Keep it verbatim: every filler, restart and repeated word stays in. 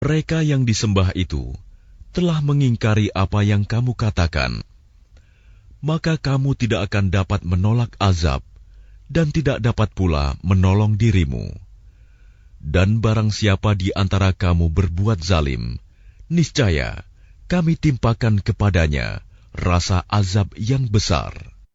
Mereka yang disembah itu telah mengingkari apa yang kamu katakan, maka kamu tidak akan dapat menolak azab dan tidak dapat pula menolong dirimu. Dan barang siapa di antara kamu berbuat zalim, niscaya kami timpakan kepadanya rasa azab yang besar.